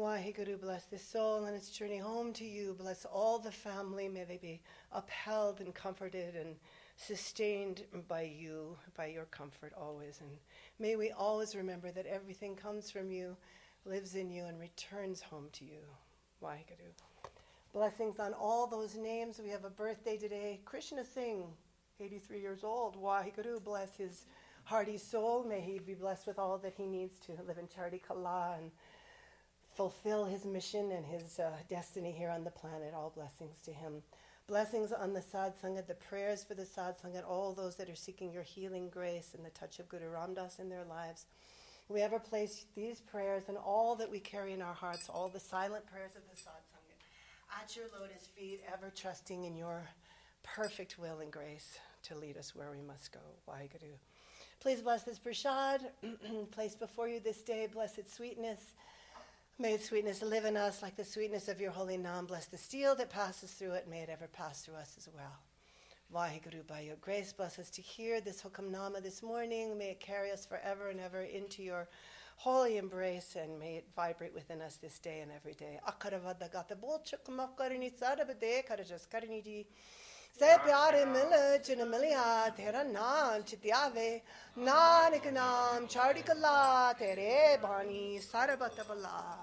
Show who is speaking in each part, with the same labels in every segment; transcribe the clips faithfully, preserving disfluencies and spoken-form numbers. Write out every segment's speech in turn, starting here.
Speaker 1: Waheguru, bless this soul and its journey home to you. Bless all the family. May they be upheld and comforted and sustained by you, by your comfort always. And may we always remember that everything comes from you, lives in you, and returns home to you. Waheguru. Blessings on all those names. We have a birthday today. Krishna Singh, eighty-three years old. Waheguru, bless his hearty soul. May he be blessed with all that he needs to live in Chardi Kala and fulfill his mission and his uh, destiny here on the planet. All blessings to him. Blessings on the Sadh Sangat, the prayers for the Sadh Sangat, all those that are seeking your healing grace and the touch of Guru Ram Das in their lives. We ever place these prayers and all that we carry in our hearts, all the silent prayers of the Sadh Sangat, at your lotus feet, ever trusting in your perfect will and grace to lead us where we must go. Waheguru. Please bless this prasad placed before you this day. Bless its sweetness. May its sweetness live in us like the sweetness of your holy Nam. Bless the steel that passes through it. May it ever pass through us as well. Waheguru, by your grace, bless us to hear this Hukamnama this morning. May it carry us forever and ever into your holy embrace, and may it vibrate within us this day and every day. Akaravadagata bolchakamakarani sarabade karajaskariniji. Se pyare mil chin milya tera naam chityave nanak naam chardikala tere bani sarabatabala.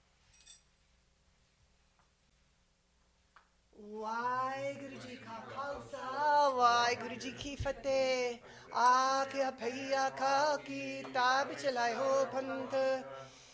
Speaker 1: Waheguru Ji ka khalsa, Waheguru Ji ki fateh. Aake bhaiya ka kitab chalai ho panth.